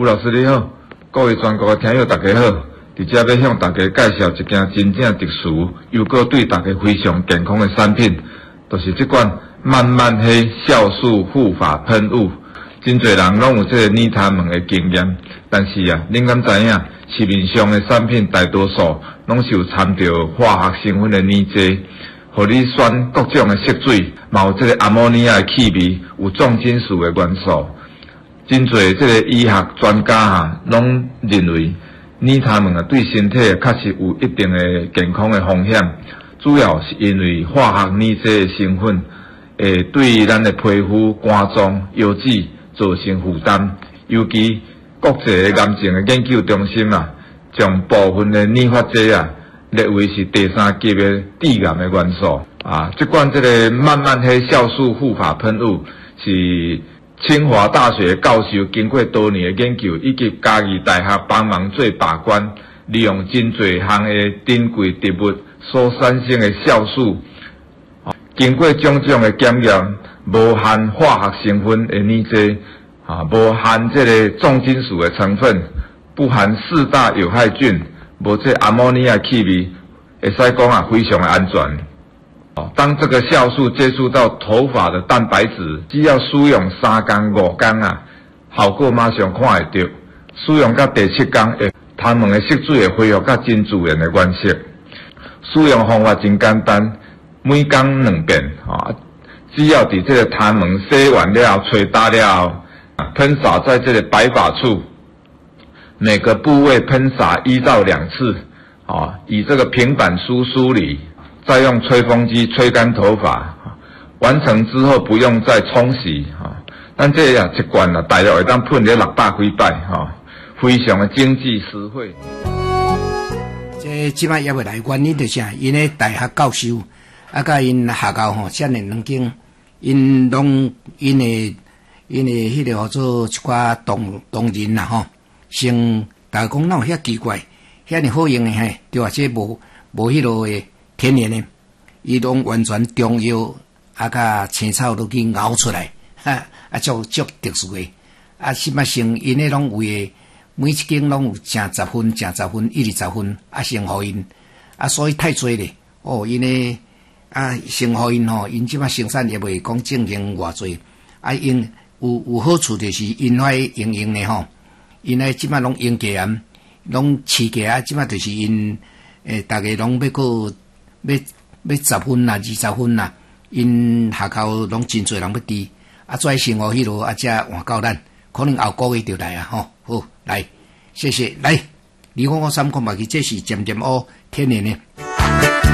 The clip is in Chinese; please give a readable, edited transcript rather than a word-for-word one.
吴老师你好，各位全国的听友大家好，伫遮要向大家介绍一件真正特殊又搁对大家非常健康的产品，就是这款慢慢黑酵素护发喷雾。真侪人拢有这个泥痰门的经验，但是啊，恁敢知影市面上的产品大多数拢是有掺着化学成分的泥剂，互你选各种的色水，嘛有这个氨尼亚的气味，有重金属的元素。真侪这个医学专家拢认为泥痰门对身体确实有一定的健康的风险，主要是因为化学泥剂的成分会对咱的皮肤、肝脏、腰子造成负担。尤其国际的癌症的研究中心将部分的泥发剂列为是第3级的致癌的元素这款这个慢慢黑酵素护发喷雾是清华大学教授经过多年的研究，以及嘉义大学帮忙做把关，利用真侪项的珍贵植物所产生的酵素，经过种种的检验，无含化学成分的泥剂，无含这个重金属的成分，不含4大有害菌，无这氨尼亚气味，会使讲非常的安全。当这个酵素接触到头发的蛋白质，只要使用3天5天效果马上看会到。使用到第7天，痰门的色水会恢复到真自然的原色。使用方法真简单，每天2遍只要伫这个痰门洗完了、吹打了喷洒在这个白发处，每个部位喷洒1到2次以这个平板梳理。再用吹风机吹干头发，完成之后不用再冲洗咱这一罐大约会当喷了600几摆非常的经济实惠。 这即摆也未来原因就是因为大学教授甲因学校遮尔两间，因的迄个做一寡同仁先大家讲哪有遐奇怪，遐尼好用的对这无迄落的。天然的，伊拢完全中药甲青草都去熬出来，足特殊的。什么成因的拢有的，每一间拢有正10分、正10分、120分成互因所以太多咧。因的成互因因即摆生产也袂讲进行偌济因有好处就是因迄用的因迄即摆拢用价拢市价即摆就是因大家拢要个。要10分20分因学校拢真侪人要滴再生活迄落才换到咱，可能后个月就来好来，谢谢来，255看嘛去，这是渐渐天然的。